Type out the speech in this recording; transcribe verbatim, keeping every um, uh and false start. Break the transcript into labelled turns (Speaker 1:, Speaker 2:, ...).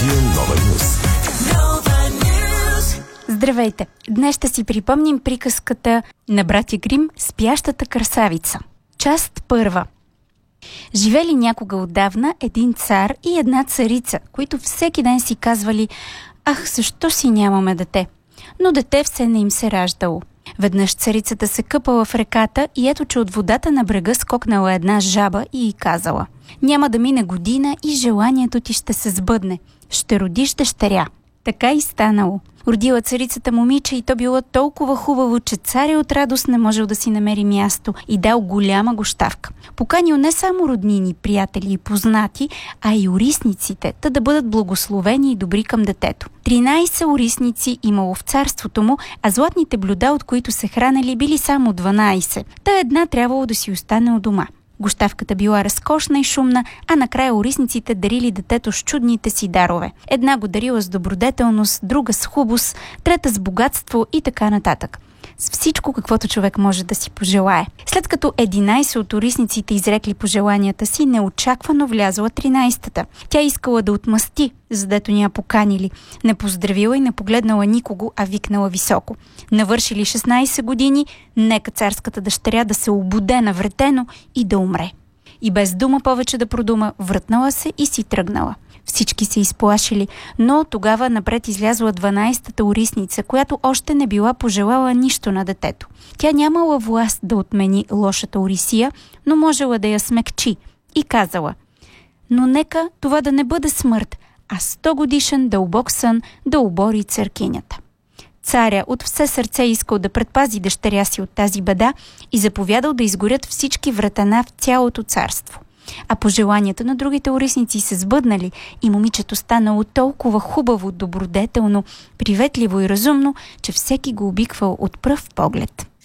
Speaker 1: Радио Нова Нюз.
Speaker 2: Здравейте! Днес ще си припомним приказката на братя Грим «Спящата красавица». Част първа. Живели някога отдавна един цар и една царица, които всеки ден си казвали: «Ах, защо си нямаме дете?» Но дете все не им се раждало. Веднъж царицата се къпала в реката и ето, че от водата на брега скокнала една жаба и й казала: «Няма да мине година и желанието ти ще се сбъдне. Ще родиш дъщеря». Така и станало. Родила царицата момиче и то било толкова хубаво, че царя от радост не можел да си намери място и дал голяма гощавка. Поканил не само роднини, приятели и познати, а и орисниците, та да бъдат благословени и добри към детето. тринайсет орисници имало в царството му, а златните блюда, от които се хранели, били само дванайсет. Та една трябвало да си остане у дома. Гощавката била разкошна и шумна, а накрая орисниците дарили детето с чудните си дарове. Една го дарила с добродетелност, друга с хубост, трета с богатство и така нататък. С всичко, каквото човек може да си пожелае. След като единайсет от орисниците изрекли пожеланията си, неочаквано влязла тринайсетата. Тя искала да отмъсти, задето ни я поканили. Не поздравила и не погледнала никого, а викнала високо: навършили шестнайсет години, нека царската дъщеря да се обуде навретено и да умре. И без дума повече да продума, врътнала се и си тръгнала. Всички се изплашили, но тогава напред излязла дванайсетата орисница, която още не била пожелала нищо на детето. Тя нямала власт да отмени лошата орисия, но можела да я смекчи и казала: но нека това да не бъде смърт, а сто годишен дълбок сън да обори църкинята. Царя от все сърце искал да предпази дъщеря си от тази беда и заповядал да изгорят всички вратана в цялото царство. А пожеланията на другите орисници се сбъднали и момичето станало толкова хубаво, добродетелно, приветливо и разумно, че всеки го обиквал от пръв поглед.